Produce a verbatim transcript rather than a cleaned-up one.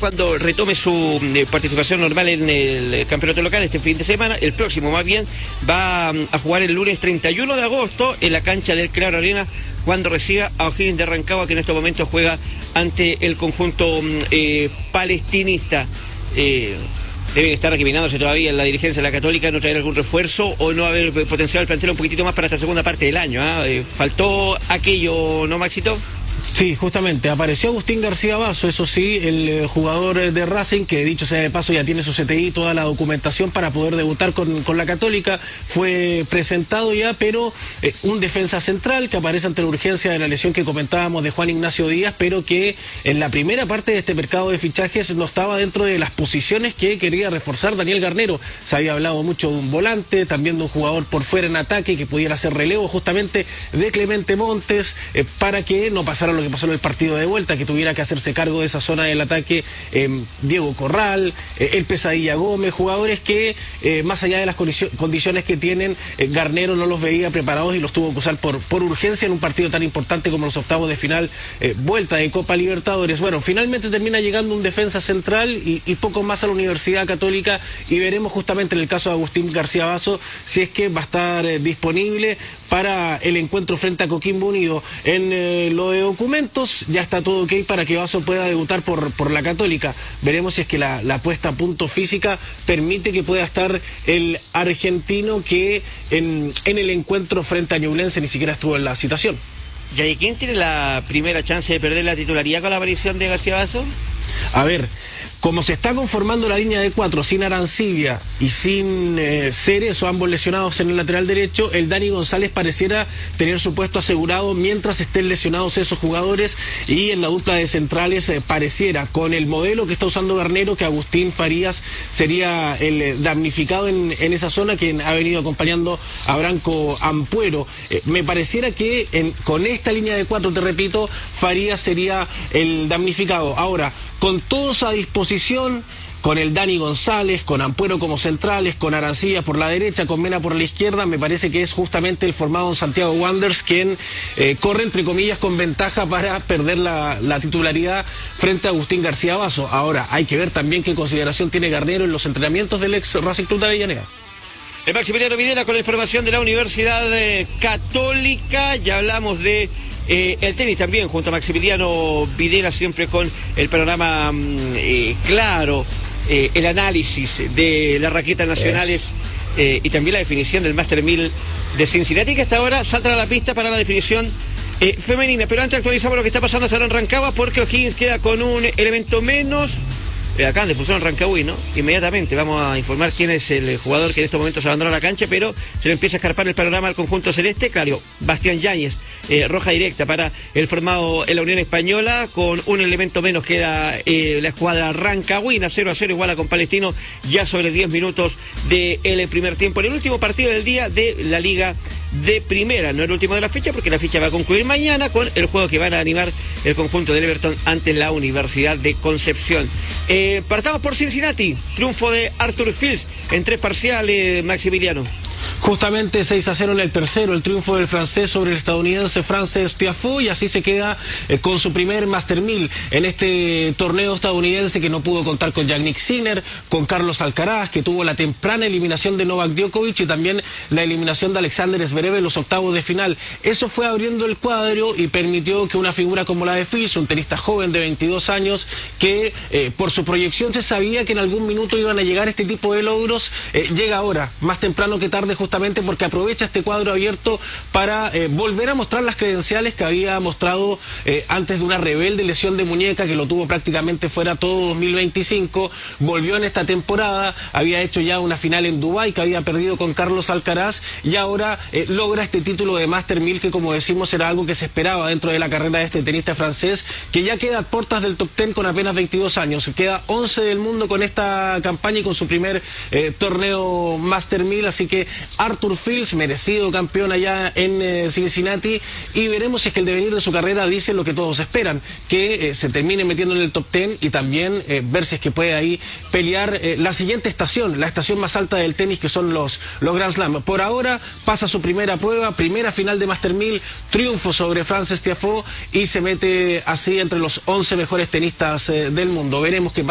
cuando retome su eh, participación normal en el campeonato local este fin de semana. El próximo, más bien, va a jugar el lunes treinta y uno de agosto en la cancha del Claro Arena, cuando reciba a O'Higgins de Rancagua, que en estos momentos juega ante el conjunto eh, palestinista. Eh, Deben estar recriminándose todavía en la dirigencia de la Católica no traer algún refuerzo o no haber potenciado el plantel un poquitito más para esta segunda parte del año. ¿eh? Eh, faltó aquello, ¿no, Maxito? Sí, justamente, apareció Agustín García Basso, eso sí, el eh, jugador de Racing, que dicho sea de paso ya tiene su C T I, toda la documentación para poder debutar con, con la Católica, fue presentado ya, pero eh, un defensa central que aparece ante la urgencia de la lesión que comentábamos de Juan Ignacio Díaz, pero que en la primera parte de este mercado de fichajes no estaba dentro de las posiciones que quería reforzar Daniel Garnero. Se había hablado mucho de un volante, también de un jugador por fuera en ataque que pudiera hacer relevo justamente de Clemente Montes, eh, para que no pasara lo que pasó en el partido de vuelta, que tuviera que hacerse cargo de esa zona del ataque eh, Diego Corral, eh, el Pesadilla Gómez, jugadores que eh, más allá de las condiciones que tienen, eh, Garnero no los veía preparados y los tuvo que usar por, por urgencia en un partido tan importante como los octavos de final, eh, vuelta de Copa Libertadores. Bueno, finalmente termina llegando un defensa central y, y poco más a la Universidad Católica, y veremos justamente en el caso de Agustín García Basso si es que va a estar eh, disponible para el encuentro frente a Coquimbo Unido. En eh, lo de documentos ya está todo ok para que Basso pueda debutar por, por la Católica. Veremos si es que la, la puesta a punto física permite que pueda estar el argentino, que en, en el encuentro frente a Ñublense ni siquiera estuvo en la citación. ¿Y quién tiene la primera chance de perder la titularidad con la aparición de García Basso? A ver, como se está conformando la línea de cuatro sin Arancibia y sin eh, Cerezo, ambos lesionados en el lateral derecho, el Dani González pareciera tener su puesto asegurado mientras estén lesionados esos jugadores, y en la dupla de centrales eh, pareciera, con el modelo que está usando Garnero, que Agustín Farías sería el eh, damnificado en, en esa zona, quien ha venido acompañando a Branco Ampuero. Eh, me pareciera que en, con esta línea de cuatro, te repito, Farías sería el damnificado. Ahora, con todos a disposición, con el Dani González, con Ampuero como centrales, con Arancibia por la derecha, con Mena por la izquierda, me parece que es justamente el formado en Santiago Wanderers quien eh, corre, entre comillas, con ventaja para perder la, la titularidad frente a Agustín García Basso. Ahora, hay que ver también qué consideración tiene Garnero en los entrenamientos del ex Racing Club de Avellaneda. El Maximiliano Videla con la información de la Universidad Católica. Ya hablamos de Eh, el tenis también, junto a Maximiliano Videla, siempre con el panorama eh, claro, eh, el análisis de las raquetas nacionales eh, y también la definición del Master mil de Cincinnati, que hasta ahora salta a la pista para la definición eh, femenina. Pero antes actualizamos lo que está pasando hasta ahora en Rancagua, porque O'Higgins queda con un elemento menos. Eh, acá le pusieron Rancagüino, inmediatamente vamos a informar quién es el jugador que en estos momentos abandona la cancha, pero se le empieza a escarpar el panorama al conjunto celeste. Claro, Bastián Yáñez, eh, roja directa para el formado en la Unión Española, con un elemento menos queda eh, la escuadra rancagüina, cero a cero iguala con Palestino, ya sobre diez minutos del primer tiempo, en el último partido del día de la Liga de Primera, no el último de la fecha, porque la fecha va a concluir mañana con el juego que van a animar el conjunto del Everton ante la Universidad de Concepción. Eh, partamos por Cincinnati, triunfo de Arthur Fields en tres parciales, Maximiliano. Justamente seis a cero en el tercero, el triunfo del francés sobre el estadounidense Frances Tiafoe, y así se queda eh, con su primer Master mil en este torneo estadounidense, que no pudo contar con Yannick Sinner, con Carlos Alcaraz, que tuvo la temprana eliminación de Novak Djokovic y también la eliminación de Alexander Zverev en los octavos de final. Eso fue abriendo el cuadro y permitió que una figura como la de Fields, un tenista joven de veintidós años, que eh, por su proyección se sabía que en algún minuto iban a llegar este tipo de logros, eh, llega ahora, más temprano que tarde, justamente porque aprovecha este cuadro abierto para eh, volver a mostrar las credenciales que había mostrado eh, antes de una rebelde lesión de muñeca que lo tuvo prácticamente fuera todo dos mil veinticinco. Volvió en esta temporada, había hecho ya una final en Dubái que había perdido con Carlos Alcaraz, y ahora eh, logra este título de Master mil, que, como decimos, era algo que se esperaba dentro de la carrera de este tenista francés, que ya queda a puertas del top diez con apenas veintidós años. Queda once del mundo con esta campaña y con su primer eh, torneo Master mil, así que Arthur Fields, merecido campeón allá en eh, Cincinnati, y veremos si es que el devenir de su carrera dice lo que todos esperan, que eh, se termine metiendo en el top diez, y también eh, ver si es que puede ahí pelear eh, la siguiente estación, la estación más alta del tenis, que son los, los Grand Slam. Por ahora pasa su primera prueba, primera final de Master mil, triunfo sobre Frances Tiafoe, y se mete así entre los once mejores tenistas eh, del mundo. Veremos qué pasa